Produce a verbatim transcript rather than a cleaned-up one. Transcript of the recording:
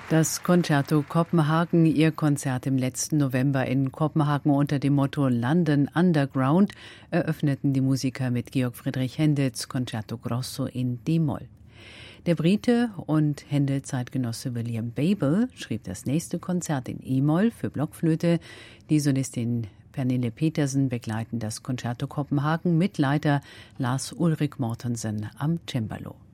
Das Concerto Kopenhagen, ihr Konzert im letzten November in Kopenhagen unter dem Motto London Underground, eröffneten die Musiker mit Georg Friedrich Händels Concerto Grosso in D-Moll. Der Brite und Händel-Zeitgenosse William Babel schrieb das nächste Konzert in E-Moll für Blockflöte. Die Solistin Pernille Petersen begleiten das Concerto Kopenhagen mit Leiter Lars Ulrik Mortensen am Cembalo.